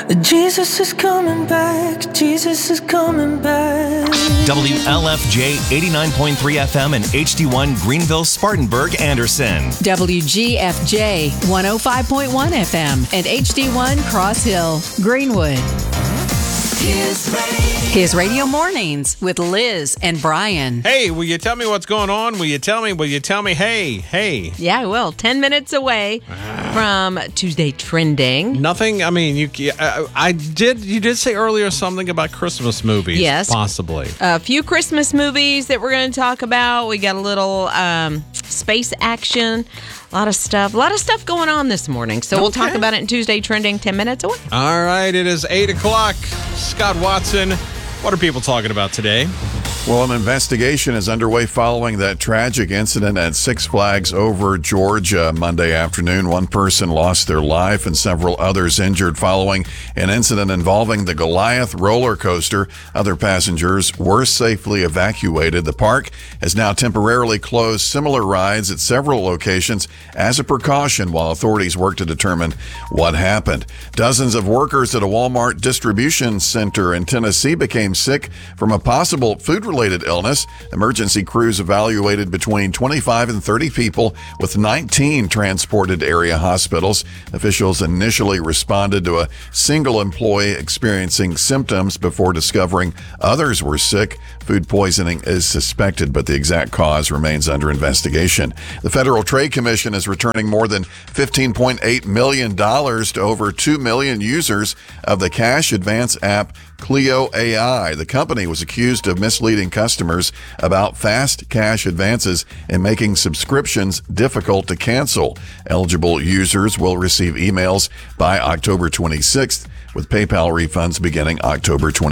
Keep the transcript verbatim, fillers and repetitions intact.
Jesus is coming back. Jesus is coming back. W L F J eighty-nine point three F M and H D one Greenville, Spartanburg, Anderson. W G F J one oh five point one F M and H D one Cross Hill, Greenwood. His radio. His Radio Mornings with Liz and Brian. Hey, will you tell me what's going on? Will you tell me? Will you tell me? Hey, hey. Yeah, I will. Ten minutes away from Tuesday Trending. Nothing. I mean, you. I, I did. You did say earlier something about Christmas movies. Yes, possibly a few Christmas movies that we're going to talk about. We got a little um, space action. A lot of stuff. A lot of stuff going on this morning. So okay. We'll talk about it in Tuesday Trending ten minutes away. All right. It is eight o'clock. Scott Watson, what are people talking about today? Well, an investigation is underway following that tragic incident at Six Flags Over Georgia Monday afternoon. One person lost their life and several others injured following an incident involving the Goliath roller coaster. Other passengers were safely evacuated. The park has now temporarily closed similar rides at several locations as a precaution while authorities work to determine what happened. Dozens of workers at a Walmart distribution center in Tennessee became sick from a possible food related illness. Emergency crews evaluated between twenty-five and thirty people with nineteen transported area hospitals. Officials initially responded to a single employee experiencing symptoms before discovering others were sick. Food poisoning is suspected, but the exact cause remains under investigation. The Federal Trade Commission is returning more than fifteen point eight million dollars to over two million users of the cash advance app Clio A I. The company was accused of misleading customers about fast cash advances and making subscriptions difficult to cancel. Eligible users will receive emails by October twenty-sixth, with PayPal refunds beginning October twenty-sixth.